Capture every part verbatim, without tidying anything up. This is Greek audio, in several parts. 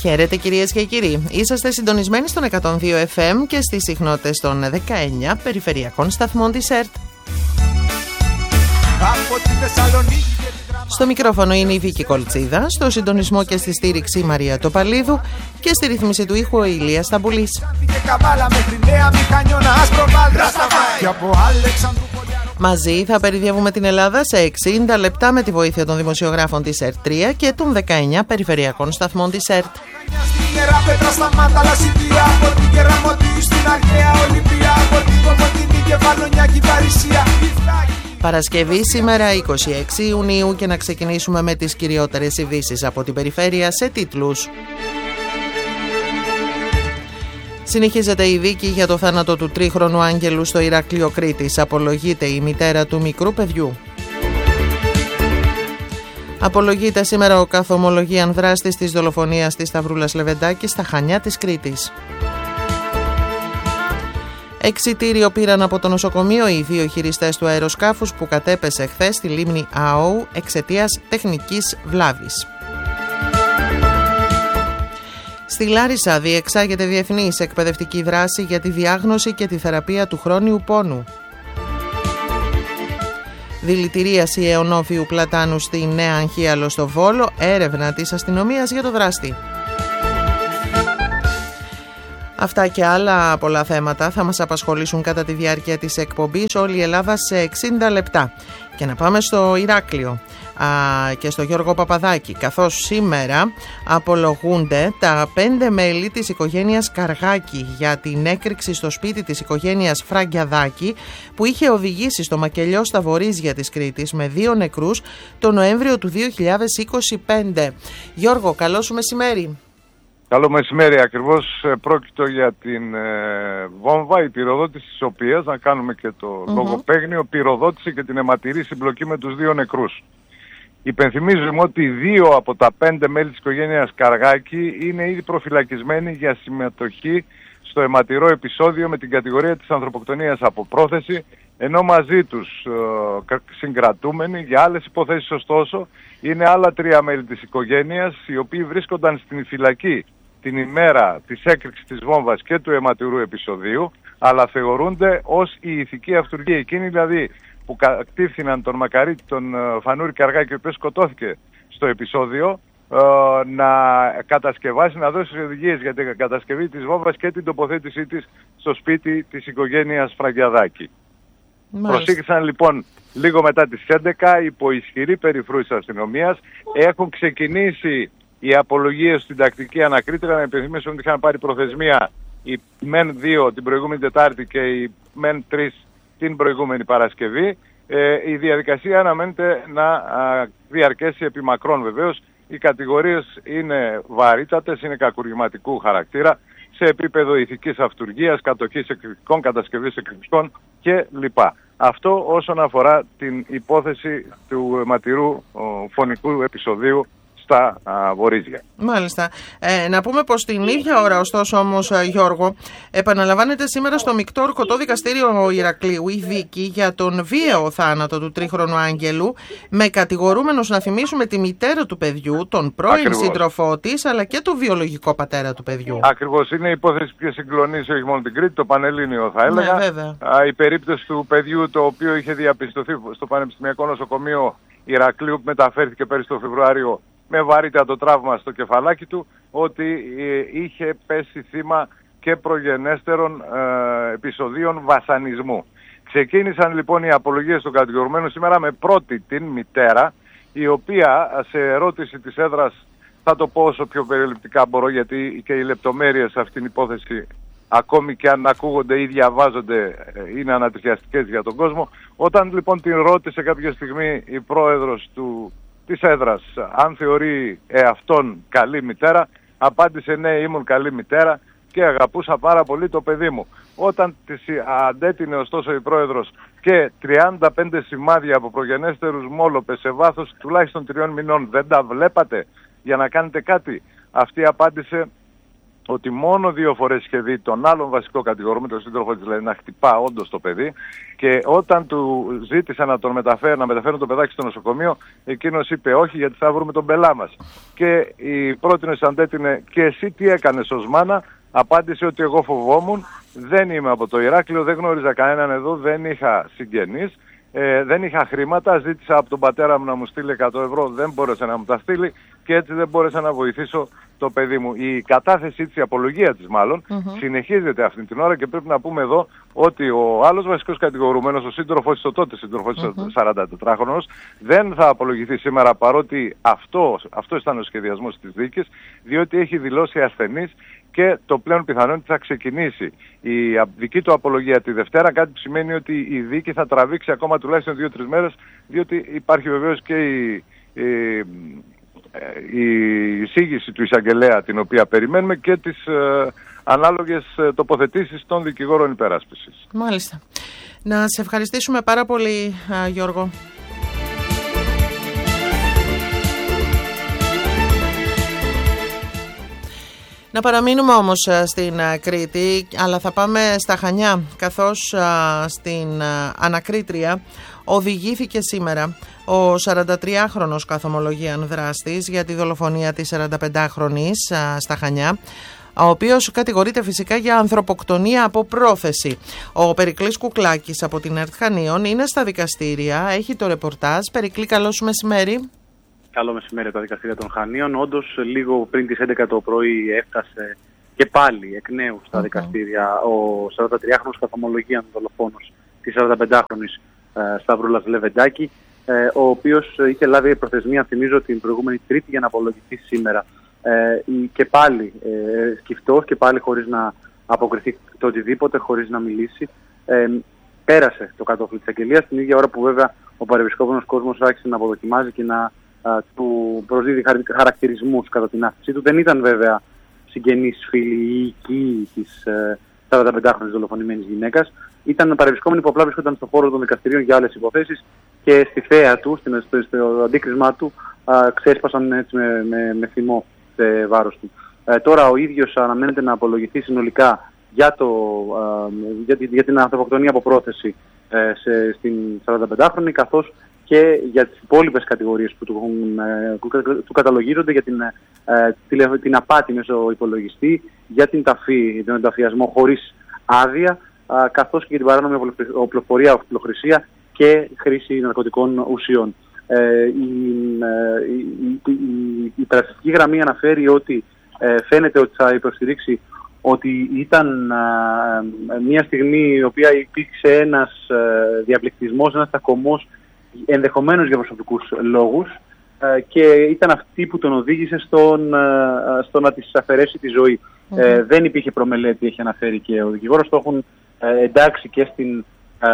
Χαίρετε κυρίες και κύριοι. Είσαστε συντονισμένοι στον εκατόν δύο εφ εμ και στις συχνότητες των δεκαεννιά περιφερειακών σταθμών της ΕΡΤ. Στο μικρόφωνο είναι η Βίκη Κολτσίδα, στο συντονισμό και στη στήριξη η Μαρία Τοπαλίδου και στη ρύθμιση του ήχου ο Ηλίας Σταμπουλής. Μαζί θα περιδιεύουμε την Ελλάδα σε εξήντα λεπτά με τη βοήθεια των δημοσιογράφων της ΕΡΤ τρία και των δεκαεννιά περιφερειακών σταθμών της ΕΡΤ. Παρασκευή σήμερα είκοσι έξι Ιουνίου και να ξεκινήσουμε με τις κυριότερες ειδήσεις από την περιφέρεια σε τίτλους. Συνεχίζεται η δίκη για το θάνατο του τρίχρονου Άγγελου στο Ηράκλειο Κρήτης. Απολογείται η μητέρα του μικρού παιδιού. Απολογείται σήμερα ο καθομολογίαν δράστης της δολοφονίας της Σταυρούλας Λεβεντάκη στα Χανιά της Κρήτης. Εξιτήριο πήραν από το νοσοκομείο οι δύο χειριστές του αεροσκάφους που κατέπεσε χθες στη λίμνη Αόου εξαιτίας τεχνικής βλάβης. Στη Λάρισα διεξάγεται διεθνής εκπαιδευτική δράση για τη διάγνωση και τη θεραπεία του χρόνιου πόνου. Δηλητηρίαση αιωνόφιου πλατάνου στη Νέα Αγχίαλο στο Βόλο, έρευνα της αστυνομίας για το δράστη. Αυτά και άλλα πολλά θέματα θα μας απασχολήσουν κατά τη διάρκεια της εκπομπής όλη η Ελλάδα σε εξήντα λεπτά. Και να πάμε στο Ηράκλειο α, και στο Γιώργο Παπαδάκη, καθώς σήμερα απολογούνται τα πέντε μέλη της οικογένειας Καργάκη για την έκρηξη στο σπίτι της οικογένειας Φραγκιαδάκη που είχε οδηγήσει στο μακελιό στα βορίζια της Κρήτης με δύο νεκρούς το Νοέμβριο του δύο χιλιάδες είκοσι πέντε. Γιώργο, καλό σου μεσημέρι. Καλό μεσημέρι. Ακριβώς πρόκειτο για την ε, βόμβα, η πυροδότηση της οποίας, να κάνουμε και το mm-hmm. λογοπαίγνιο, πυροδότησε και την αιματηρή συμπλοκή με τους δύο νεκρούς. Υπενθυμίζουμε ότι δύο από τα πέντε μέλη της οικογένειας Καργάκη είναι ήδη προφυλακισμένοι για συμμετοχή στο αιματηρό επεισόδιο με την κατηγορία της ανθρωποκτονίας από πρόθεση, ενώ μαζί τους ε, συγκρατούμενοι για άλλες υποθέσεις ωστόσο είναι άλλα τρία μέλη της οικογένειας οι οποίοι βρίσκονταν στην φυλακή την ημέρα της έκρηξης της βόμβας και του αιματηρού επεισοδίου, αλλά θεωρούνται ως η ηθική αυτουργία, εκείνοι δηλαδή που κατήφθηναν τον Μακαρίτη, τον Φανούρη Καργάκη, ο οποίος σκοτώθηκε στο επεισόδιο, να κατασκευάσει, να δώσει οδηγίες για την κατασκευή της βόμβας και την τοποθέτησή της στο σπίτι της οικογένειας Φραγκιαδάκη. Προσήγησαν λοιπόν λίγο μετά τις έντεκα υπό ισχυρή περιφρούση της αστυνομίας. Έχουν ξεκινήσει οι απολογίες στην τακτική ανακρίτρια. Να υπενθυμίσω ότι είχαν πάρει προθεσμία οι μεν δύο την προηγούμενη Τετάρτη και οι μεν τρεις την προηγούμενη Παρασκευή. Ε, η διαδικασία αναμένεται να α, διαρκέσει επί μακρόν βεβαίως. Οι κατηγορίες είναι βαρύτατες, είναι κακουργηματικού χαρακτήρα σε επίπεδο ηθικής αυτουργίας, κατοχής εκρηκτικών, κατασκευής εκρηκτικών κλπ. Αυτό όσον αφορά την υπόθεση του αιματηρού φωνικού επεισοδίου στα α, βορίζια. Μάλιστα. Ε, να πούμε πως την ίδια ώρα, ωστόσο όμως, Γιώργο, επαναλαμβάνεται σήμερα στο μεικτό ορκωτό δικαστήριο Ηρακλείου η δίκη για τον βίαιο θάνατο του τρίχρονου Άγγελου, με κατηγορούμενους, να θυμίσουμε, τη μητέρα του παιδιού, τον πρώην Ακριβώς. σύντροφό της, αλλά και τον βιολογικό πατέρα του παιδιού. Ακριβώς. Είναι η υπόθεση που συγκλονίσει όχι μόνο την Κρήτη, το Πανελλήνιο θα έλεγα. Ναι, βέβαια. Α, η περίπτωση του παιδιού το οποίο είχε διαπιστωθεί στο Πανεπιστημιακό Νοσοκομείο Ηρακλείου που μεταφέρθηκε πέρυσι το Φεβρουάριο με βαρύτατο τραύμα στο κεφαλάκι του, ότι ε, είχε πέσει θύμα και προγενέστερων ε, επεισοδίων βασανισμού. Ξεκίνησαν λοιπόν οι απολογίες των κατηγορουμένων σήμερα με πρώτη την μητέρα, η οποία σε ερώτηση της έδρας, θα το πω όσο πιο περιληπτικά μπορώ γιατί και οι λεπτομέρειες σε αυτήν την υπόθεση, ακόμη και αν ακούγονται ή διαβάζονται, είναι ανατριχιαστικές για τον κόσμο. Όταν λοιπόν την ρώτησε κάποια στιγμή η πρόεδρος του της έδρας αν θεωρεί εαυτόν καλή μητέρα, απάντησε ναι, ήμουν καλή μητέρα και αγαπούσα πάρα πολύ το παιδί μου. Όταν της αντέτεινε ωστόσο η πρόεδρος και τριάντα πέντε σημάδια από προγενέστερους μόλοπες σε βάθος τουλάχιστον τριών μηνών, δεν τα βλέπατε για να κάνετε κάτι, αυτή απάντησε ότι μόνο δύο φορές είχε δει τον άλλον βασικό κατηγορούμενο, τον σύντροφο της, δηλαδή να χτυπά όντως το παιδί, και όταν του ζήτησε να τον μεταφέρει, να μεταφέρουν το παιδάκι στο νοσοκομείο, εκείνος είπε όχι, γιατί θα βρούμε τον πελά μας. Και η πρότεινος αντέτεινε, και εσύ τι έκανες ως μάνα? Απάντησε ότι εγώ φοβόμουν, δεν είμαι από το Ηράκλειο, δεν γνώριζα κανέναν εδώ, δεν είχα συγγενείς, ε, δεν είχα χρήματα, ζήτησα από τον πατέρα μου να μου στείλει εκατό ευρώ, δεν μπόρεσε να μου τα στείλει και έτσι δεν μπόρεσα να βοηθήσω το παιδί μου. Η κατάθεσή της, η απολογία της μάλλον, mm-hmm. συνεχίζεται αυτή την ώρα, και πρέπει να πούμε εδώ ότι ο άλλος βασικός κατηγορούμενος, ο σύντροφος της, ο τότε σύντροφος της, mm-hmm. σαραντατετράχρονος, δεν θα απολογηθεί σήμερα, παρότι αυτό, αυτό ήταν ο σχεδιασμός της δίκης, διότι έχει δηλώσει ασθενής και το πλέον πιθανό ότι θα ξεκινήσει η δική του απολογία τη Δευτέρα, κάτι που σημαίνει ότι η δίκη θα τραβήξει ακόμα τουλάχιστον δύο τρεις μέρες, διότι υπάρχει βεβαίως και η, η, η εισήγηση του εισαγγελέα, την οποία περιμένουμε, και τις ε, ανάλογες τοποθετήσεις των δικηγόρων υπεράσπισης. Μάλιστα. Να σε ευχαριστήσουμε πάρα πολύ, Γιώργο. Να παραμείνουμε όμως στην Κρήτη, αλλά θα πάμε στα Χανιά, καθώς στην ανακρίτρια οδηγήθηκε σήμερα ο σαραντατριάχρονος καθομολογίαν δράστης για τη δολοφονία της σαρανταπεντάχρονης στα Χανιά, ο οποίος κατηγορείται φυσικά για ανθρωποκτονία από πρόθεση. Ο Περικλής Κουκλάκης από την ΕΡΤ Χανίων είναι στα δικαστήρια, έχει το ρεπορτάζ. Περικλή, καλό σου μεσημέρι. Καλό μεσημέρι από τα δικαστήρια των Χανίων. Όντως, λίγο πριν τις έντεκα το πρωί έφτασε και πάλι εκ νέου στα mm-hmm. δικαστήρια ο σαραντατριάχρονος καθομολογίαν δολοφόνος της σαρανταπεντάχρονης ε, Σταυρούλας Λεβεντάκη, ε, ο οποίος είχε λάβει προθεσμία, θυμίζω, την προηγούμενη Τρίτη για να απολογηθεί σήμερα. Ε, και πάλι ε, σκυφτός και πάλι χωρίς να αποκριθεί το οτιδήποτε, χωρίς να μιλήσει. Ε, πέρασε το κατόφλι της αγγελίας, την ίδια ώρα που βέβαια ο παρευρισκόμενος κόσμος άρχισε να αποδοκιμάζει και να α, του προσδίδει χαρακτηρισμούς κατά την άφησή του. Δεν ήταν βέβαια συγγενείς, φίλοι ή οικοί της ε, σαρανταπεντάχρονης δολοφονημένης γυναίκας. Ήταν παρευρισκόμενοι που απλά βρίσκονταν στον χώρο των δικαστηρίων για άλλες υποθέσεις και στη θέα του, στην, στο, στο αντίκρισμά του, α, ξέσπασαν έτσι με, με, με θυμό σε βάρος του. Ε, τώρα ο ίδιος αναμένεται να απολογηθεί συνολικά για, το, ε, για, τη, για την ανθρωποκτονία από πρόθεση ε, σε, στην σαρανταπεντάχρονη, καθώς και για τις υπόλοιπες κατηγορίες που του, ε, του καταλογίζονται, για την, ε, την, την απάτη μέσω υπολογιστή, για την ταφή, τον ενταφιασμό χωρίς άδεια, ε, καθώς και για την παράνομη οπλοφορία, οπλοχρησία και χρήση ναρκωτικών ουσιών. Ε, η, η, η, η περαστατική γραμμή αναφέρει ότι ε, φαίνεται ότι θα υποστηρίξει ότι ήταν ε, μια στιγμή η οποία υπήρξε ένας ε, διαπληκτισμός, ένας τακωμός, ενδεχομένως για προσωπικούς λόγους, ε, και ήταν αυτή που τον οδήγησε στον, ε, στο να της αφαιρέσει τη ζωή. Mm-hmm. Ε, δεν υπήρχε προμελέτη, έχει αναφέρει και ο δικηγόρος, το έχουν ε, εντάξει και στην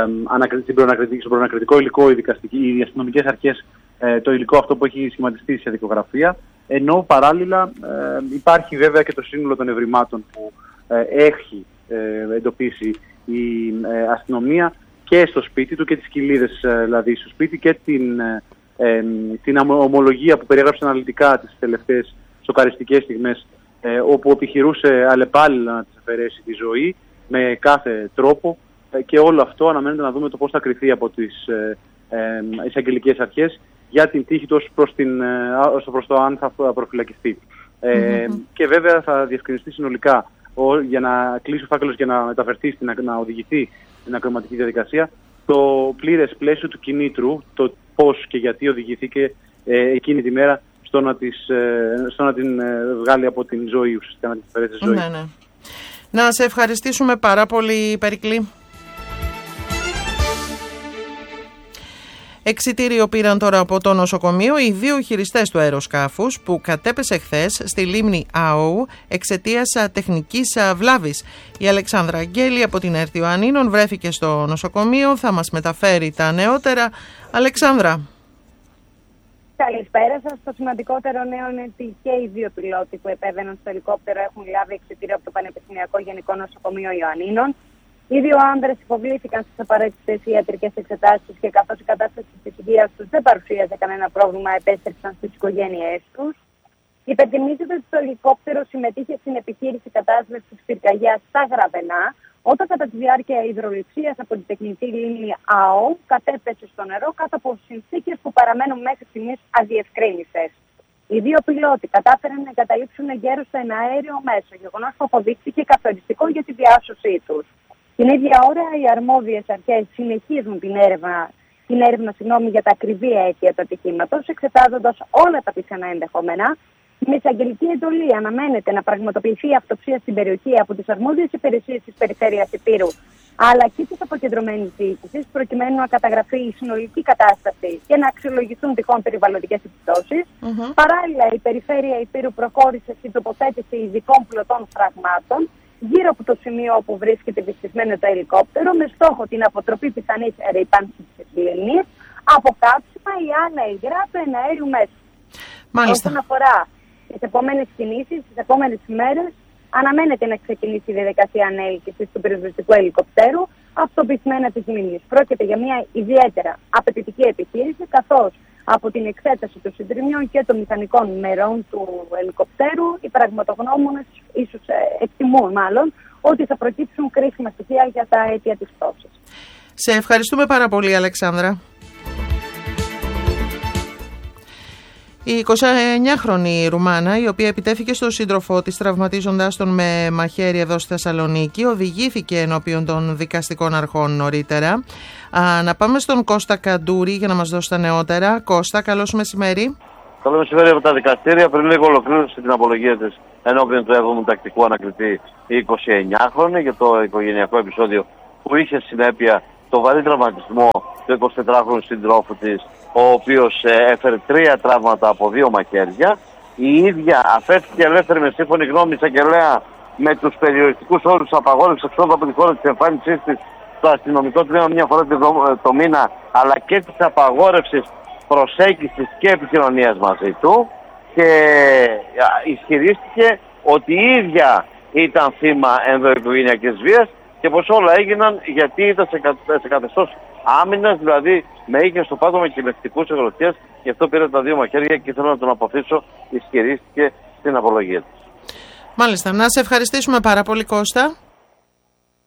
στον προανακριτικό υλικό, οι, οι αστυνομικές αρχές, ε, το υλικό αυτό που έχει σχηματιστεί σε δικογραφία, ενώ παράλληλα ε, υπάρχει βέβαια και το σύνολο των ευρημάτων που ε, έχει ε, εντοπίσει η ε, αστυνομία και στο σπίτι του και τις κοιλίδες ε, δηλαδή στο σπίτι και την, ε, την ομολογία που περιέγραψε αναλυτικά τις τελευταίες σοκαριστικές στιγμές, ε, όπου επιχειρούσε αλλεπάλληλα να της αφαιρέσει τη ζωή με κάθε τρόπο. Και όλο αυτό αναμένεται να δούμε το πώς θα κριθεί από τις ε, ε, εισαγγελικές αρχές για την τύχη του προς, την, ε, προς το αν θα προφυλακιστεί. Ε, mm-hmm. Και βέβαια θα διευκρινιστεί συνολικά ο, για να κλείσει ο φάκελος και να μεταφερθεί, στην, να οδηγηθεί στην ακροματική διαδικασία, το πλήρες πλαίσιο του κινήτρου, το πώς και γιατί οδηγηθήκε ε, εκείνη τη μέρα στο να, της, ε, στο να την ε, βγάλει από την ζωή, ουσιαστικά να την αφαιρέσει τη ζωή. Ναι, ναι. Να σε ευχαριστήσουμε πάρα πολύ, Περικλή. Εξιτήριο πήραν τώρα από το νοσοκομείο οι δύο χειριστές του αεροσκάφους που κατέπεσε χθες στη λίμνη Αού εξαιτίας τεχνικής βλάβης. Η Αλεξάνδρα Αγγέλη από την ΕΡΤ Ιωαννίνων βρέθηκε στο νοσοκομείο, θα μας μεταφέρει τα νεότερα. Αλεξάνδρα. Καλησπέρα σας. Το σημαντικότερο νέο είναι ότι και οι δύο πιλότοι που επέβαιναν στο ελικόπτερο έχουν λάβει εξιτήριο από το Πανεπιστημιακό Γενικό Νοσοκομείο Ιωαννίνων. Οι δύο άνδρες υποβλήθηκαν στις απαραίτητες ιατρικές εξετάσεις και καθώς η κατάσταση της υγείας τους δεν παρουσίαζε κανένα πρόβλημα, επέστρεψαν στις οικογένειές τους. Υπενθυμίζεται ότι το ελικόπτερο συμμετείχε στην επιχείρηση κατάσβεσης της πυρκαγιάς στα Γραβενά, όταν κατά τη διάρκεια υδροληψίας από την τεχνητή λίμνη ΑΟ κατέπεσε στο νερό κάτω από συνθήκες που παραμένουν μέχρι στιγμής αδιευκρίνητες. Οι δύο πιλότοι κατάφεραν να εγκαταλείψουν εγκαίρως το εναέριο μέσο, γεγονός που αποδείχθηκε καθοριστικό για τη διάσωσή τους. Την ίδια ώρα, οι αρμόδιες αρχές συνεχίζουν την έρευνα, την έρευνα συγγνώμη, για τα ακριβή αίτια του ατυχήματος, εξετάζοντας όλα τα πιθανά ενδεχόμενα. Με εισαγγελική εντολή αναμένεται να πραγματοποιηθεί αυτοψία στην περιοχή από τις αρμόδιες υπηρεσίες της Περιφέρειας Ηπείρου, αλλά και της αποκεντρωμένης διοίκησης, προκειμένου να καταγραφεί η συνολική κατάσταση και να αξιολογηθούν τυχόν περιβαλλοντικές επιπτώσεις. Mm-hmm. Παράλληλα, η Περιφέρεια Ηπείρου προχώρησε στην τοποθέτηση ειδικών πλωτών φραγμάτων γύρω από το σημείο όπου βρίσκεται βυθισμένο το ελικόπτερο, με στόχο την αποτροπή πιθανής ρήπανσης της λίμνης από κάψιμα ή άλλα υγρά του εναέριου μέσου. Όσον αφορά τις επόμενες κινήσεις, τις επόμενες ημέρες, αναμένεται να ξεκινήσει η διαδικασία ανέλκυσης του πυροσβεστικού ελικοπτέρου αυτοπισμένα της λίμνης. Πρόκειται για μια ιδιαίτερα απαιτητική επιχείρηση, καθώς από την εξέταση των συντριμιών και των μηχανικών μερών του ελικοπτέρου, οι πραγματογνώμονες ίσως εκτιμούν μάλλον ότι θα προκύψουν κρίσιμα στοιχεία για τα αίτια της πτώσης. Σε ευχαριστούμε πάρα πολύ, Αλεξάνδρα. Η εικοσιεννιάχρονη Ρουμάνα, η οποία επιτέθηκε στον σύντροφό της τραυματίζοντάς τον με μαχαίρι εδώ στη Θεσσαλονίκη, οδηγήθηκε ενώπιον των δικαστικών αρχών νωρίτερα. Α, να πάμε στον Κώστα Καντούρη για να μας δώσει τα νεότερα. Κώστα, καλώς μεσημέρι. Καλό μεσημέρι από τα δικαστήρια. Πριν λίγο ολοκλήρωσε την απολογία της ενώπιον του έβδομου τακτικού ανακριτή η εικοσιεννιάχρονη για το οικογενειακό επεισόδιο που είχε συνέπεια το βαρύ τραυματισμό του εικοσιτετράχρονου συντρόφου της, ο οποίος ε, έφερε τρία τραύματα από δύο μαχαίρια. Η ίδια αφέθηκε ελεύθερη με σύμφωνη γνώμη εισαγγελέα με τους περιοριστικούς όρους απαγόρευσης εξόδου από τη χώρα της εμφάνισής της στο αστυνομικό τμήμα μια φορά το, το μήνα, αλλά και της απαγόρευσης προσέγγισης και επικοινωνίας μαζί του, και ισχυρίστηκε ότι η ίδια ήταν θύμα ενδοοικογενειακής βίας και πως όλα έγιναν γιατί ήταν σε, κα, σε καθεστώς άμυνας, δηλαδή με είχε στο πάτωμα και λεκτικούς εγρωτιές, γι' αυτό πήρε τα δύο μαχαίρια και ήθελα να τον αποθήσω, ισχυρίστηκε στην απολογία της. Μάλιστα, να σε ευχαριστήσουμε πάρα πολύ, Κώστα.